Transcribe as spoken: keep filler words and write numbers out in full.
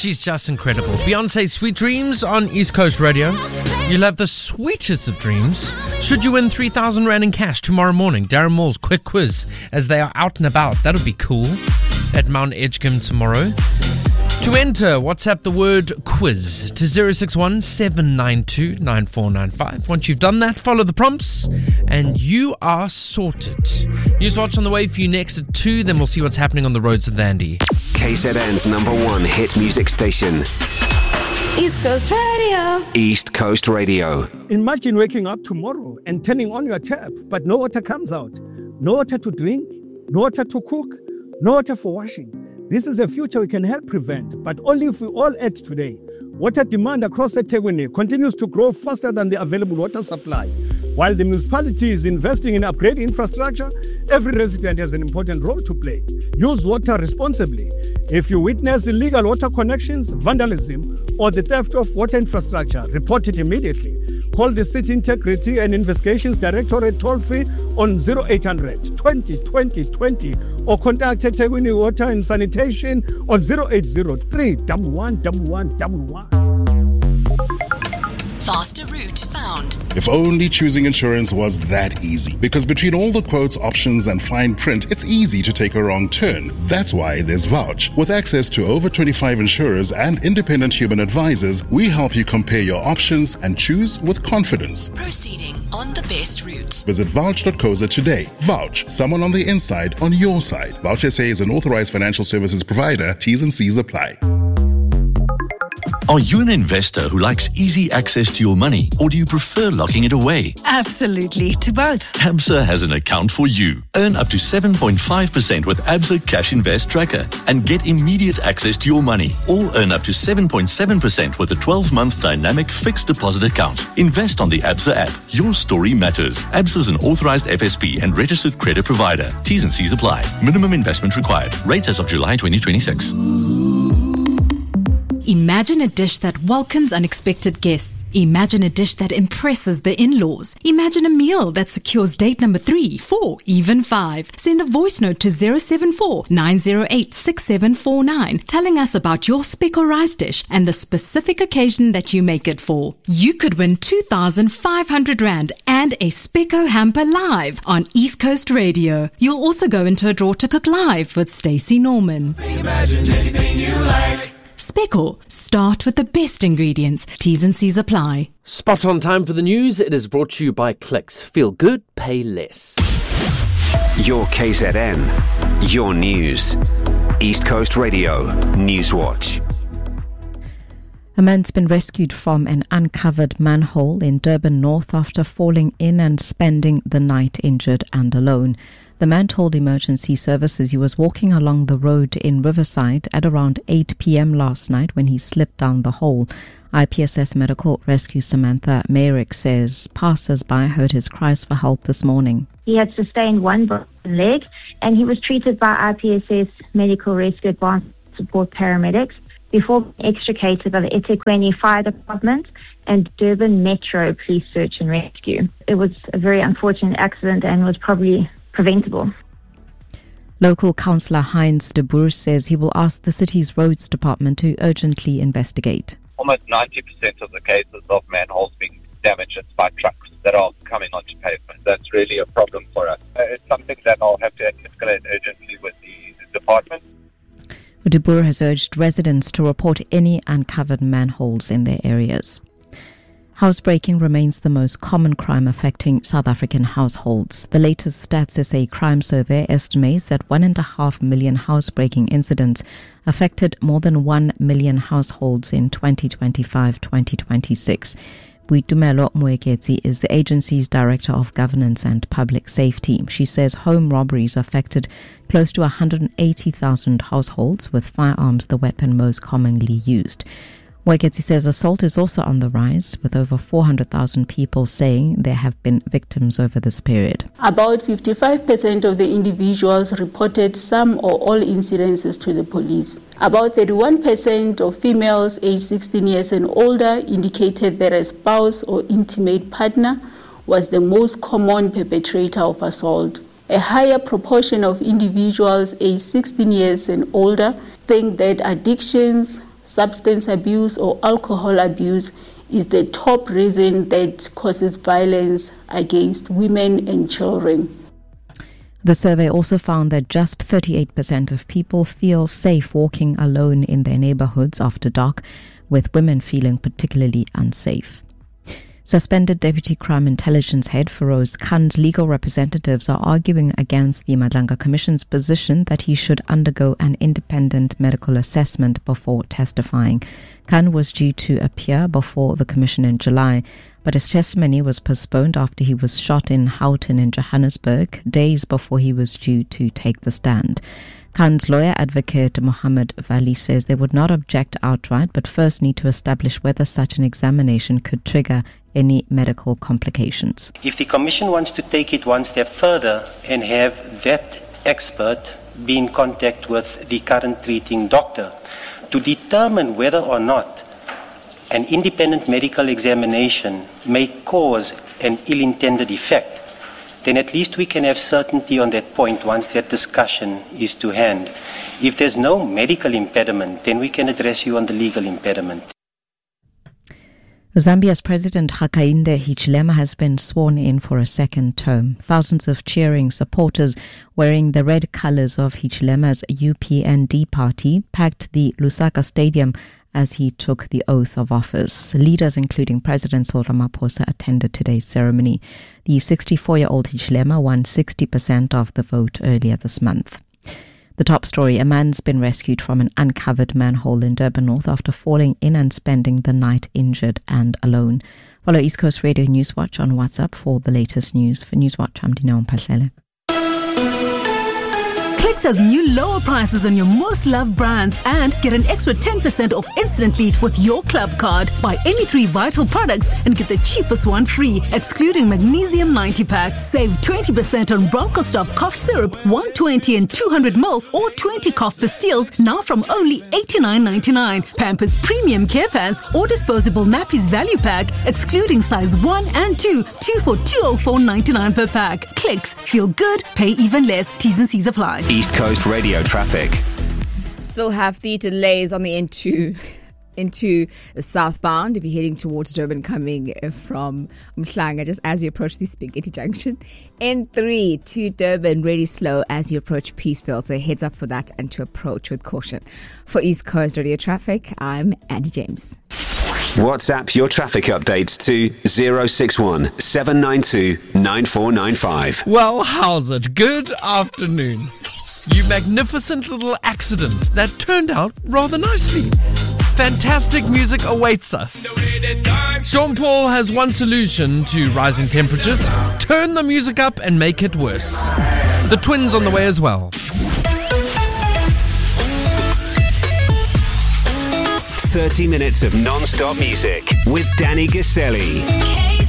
she's just incredible. Beyonce, Sweet Dreams on East Coast Radio. You'll have the sweetest of dreams should you win three thousand Rand in cash tomorrow morning. Darren Moore's quick quiz as they are out and about. That'll be cool at Mount Edgecombe tomorrow. To enter, WhatsApp the word quiz to zero six one seven nine two nine four nine five. Once you've done that, follow the prompts and you are sorted. Newswatch on the way for you next at two, then we'll see what's happening on the roads with Andy. K Z N's number one hit music station. East Coast Radio. East Coast Radio. Imagine waking up tomorrow and turning on your tap, but no water comes out. No water to drink, no water to cook, no water for washing. This is a future we can help prevent, but only if we all act today. Water demand across eThekwini continues to grow faster than the available water supply. While the municipality is investing in upgrading infrastructure, every resident has an important role to play. Use water responsibly. If you witness illegal water connections, vandalism, or the theft of water infrastructure, report it immediately. Call the City Integrity and Investigations Directorate toll-free on zero eight hundred twenty twenty twenty or contact eThekwini Water and Sanitation on zero eight zero three one one one one one. Faster route found. If only choosing insurance was that easy. Because between all the quotes, options, and fine print, it's easy to take a wrong turn. That's why there's Vouch. With access to over twenty-five insurers and independent human advisors, we help you compare your options and choose with confidence. Proceeding on the best route. Visit vouch dot co za today. Vouch, someone on the inside on your side. Vouch S A is an authorized financial services provider. T's and C's apply. Are you an investor who likes easy access to your money, or do you prefer locking it away? Absolutely, to both. Absa has an account for you. Earn up to seven point five percent with Absa Cash Invest Tracker and get immediate access to your money, or earn up to seven point seven percent with a twelve-month dynamic fixed deposit account. Invest on the Absa app. Your story matters. Absa is an authorized F S P and registered credit provider. T's and C's apply. Minimum investment required. Rates as of July twenty twenty-six. Imagine a dish that welcomes unexpected guests. Imagine a dish that impresses the in-laws. Imagine a meal that secures date number three, four, even five. Send a voice note to zero seven four nine zero eight six seven four nine telling us about your speckle rice dish and the specific occasion that you make it for. You could win two thousand five hundred Rand and a Specco hamper live on East Coast Radio. You'll also go into a draw to cook live with Stacey Norman. Imagine anything you like. Speckle. Start with the best ingredients. T's and C's apply. Spot on time for the news. It is brought to you by Clicks. Feel good, pay less. Your K Z N. Your news. East Coast Radio. Newswatch. A man's been rescued from an uncovered manhole in Durban North after falling in and spending the night injured and alone. The man told emergency services he was walking along the road in Riverside at around eight p.m. last night when he slipped down the hole. I P S S Medical Rescue Samantha Mayrick says passers-by heard his cries for help this morning. He had sustained one broken leg and he was treated by I P S S Medical Rescue Advanced Support paramedics before being extricated by the eThekwini Fire Department and Durban Metro Police Search and Rescue. It was a very unfortunate accident and was probably preventable. Local councillor Heinz de Boer says he will ask the city's roads department to urgently investigate. Almost ninety percent of the cases of manholes being damaged is by trucks that are coming onto pavement. That's really a problem for us. Uh, it's something that I'll have to escalate urgently with the, the department. De Boer has urged residents to report any uncovered manholes in their areas. Housebreaking remains the most common crime affecting South African households. The latest Stats S A crime survey estimates that one and a half million housebreaking incidents affected more than one million households in twenty twenty-five to twenty twenty-six. Boitumelo Moeketsi is the agency's Director of Governance and Public Safety. She says home robberies affected close to one hundred eighty thousand households, with firearms the weapon most commonly used. Moeketsi says assault is also on the rise, with over four hundred thousand people saying there have been victims over this period. About fifty-five percent of the individuals reported some or all incidences to the police. About thirty-one percent of females aged sixteen years and older indicated that a spouse or intimate partner was the most common perpetrator of assault. A higher proportion of individuals aged sixteen years and older think that addictions, substance abuse or alcohol abuse is the top reason that causes violence against women and children. The survey also found that just thirty-eight percent of people feel safe walking alone in their neighborhoods after dark, with women feeling particularly unsafe. Suspended Deputy Crime Intelligence Head Feroz Khan's legal representatives are arguing against the Madlanga Commission's position that he should undergo an independent medical assessment before testifying. Khan was due to appear before the Commission in July, but his testimony was postponed after he was shot in Houghton in Johannesburg, days before he was due to take the stand. Khan's lawyer, advocate Mohammed Vali, says they would not object outright, but first need to establish whether such an examination could trigger any medical complications. If the Commission wants to take it one step further and have that expert be in contact with the current treating doctor to determine whether or not an independent medical examination may cause an ill-intended effect, then at least we can have certainty on that point once that discussion is to hand. If there's no medical impediment, then we can address you on the legal impediment. Zambia's President Hakainde Hichilema has been sworn in for a second term. Thousands of cheering supporters wearing the red colours of Hichilema's U P N D party packed the Lusaka Stadium as he took the oath of office. Leaders including President Cyril Ramaphosa attended today's ceremony. The sixty-four-year-old Hichilema won sixty percent of the vote earlier this month. The top story, a man's been rescued from an uncovered manhole in Durban North after falling in and spending the night injured and alone. Follow East Coast Radio Newswatch on WhatsApp for the latest news. For Newswatch, I'm Dineo Mphahlele. Clicks has new lower prices on your most loved brands and get an extra ten percent off instantly with your club card. Buy any three Vital products and get the cheapest one free, excluding Magnesium ninety pack. Save twenty percent on Bronchostop cough syrup, one twenty and two hundred milliliters or twenty cough pastilles now from only eighty-nine ninety-nine. Pampers Premium Care Pants or disposable nappies value pack, excluding size one and two, two for two hundred four ninety-nine per pack. Clicks, feel good, pay even less. T's and C's apply. East Coast Radio traffic. Still have the delays on the N two into the southbound if you're heading towards Durban coming from Mhlanga just as you approach the Spaghetti Junction. N three to Durban really slow as you approach Peaceville, so heads up for that and to approach with caution. For East Coast Radio traffic, I'm Andy James. WhatsApp your traffic updates to zero six one seven nine two nine four nine five. Well, how's it? Good afternoon. You magnificent little accident that turned out rather nicely. Fantastic music awaits us. Sean Paul has one solution to rising temperatures: turn the music up and make it worse. The Twins on the way as well. thirty minutes of non-stop music with Danny Gaselli.